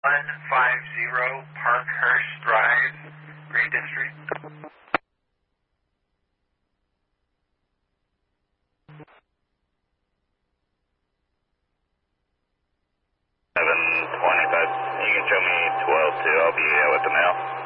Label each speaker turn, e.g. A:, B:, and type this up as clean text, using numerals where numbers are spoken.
A: 150 Parkhurst Drive, Gray District.
B: 725. You can show me 12 too. I'll be with them now.